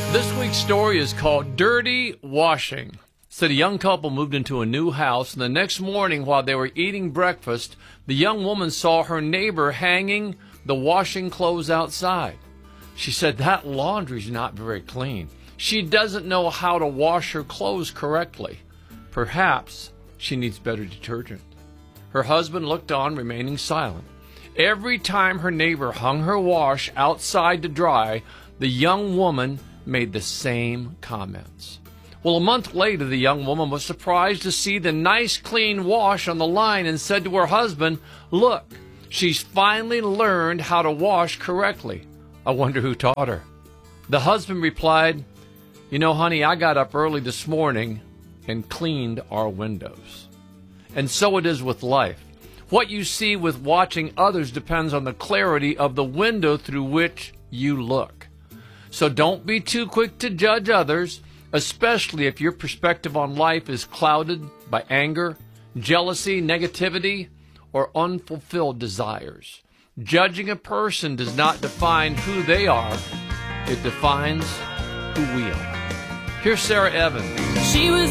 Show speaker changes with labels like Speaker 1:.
Speaker 1: This week's story is called Dirty Washing. Said a young couple moved into a new house, and the next morning while they were eating breakfast, the young woman saw her neighbor hanging the washing clothes outside. She said that laundry's not very clean. She doesn't know how to wash her clothes correctly. Perhaps she needs better detergent. Her husband looked on, remaining silent. Every time her neighbor hung her wash outside to dry, the young woman made the same comments. Well, a month later, the young woman was surprised to see the nice, clean wash on the line and said to her husband, "Look, she's finally learned how to wash correctly. I wonder who taught her." The husband replied, "You know, honey, I got up early this morning and cleaned our windows." And so it is with life. What you see with watching others depends on the clarity of the window through which you look. So don't be too quick to judge others, especially if your perspective on life is clouded by anger, jealousy, negativity, or unfulfilled desires. Judging a person does not define who they are. It defines who we are. Here's Sarah Evans.
Speaker 2: She was